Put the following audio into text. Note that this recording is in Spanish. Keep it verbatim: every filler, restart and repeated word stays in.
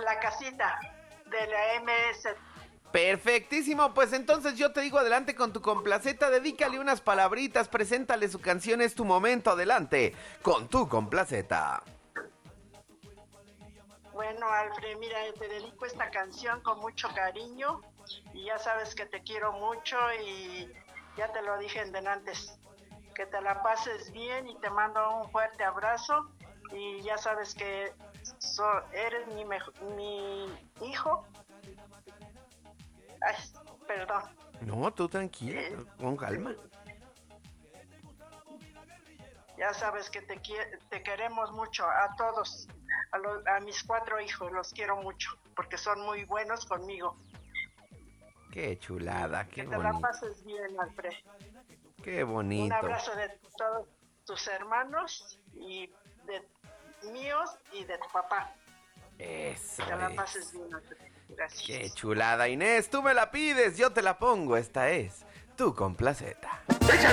la casita de la M S. Perfectísimo, pues entonces yo te digo adelante con tu complaceta, dedícale unas palabritas, preséntale su canción, es tu momento, adelante, con tu complaceta. Bueno, Alfred, mira, te dedico esta canción con mucho cariño y ya sabes que te quiero mucho y ya te lo dije en antes, que te la pases bien y te mando un fuerte abrazo y ya sabes que so- eres mi, mejo- mi hijo. Ay, perdón. No, tú tranquila, Eh, con calma. ya sabes que te, quie- te queremos mucho a todos, a, los- a mis cuatro hijos, los quiero mucho porque son muy buenos conmigo. Qué chulada, Que qué te la bonito, pases bien, Alfred. qué Un bonito. abrazo de todos tus hermanos y de míos y de tu papá. Que te Eso la pases es. bien, Alfred. Qué Gracias. chulada, Inés, tú me la pides, yo te la pongo, esta es tu complaceta.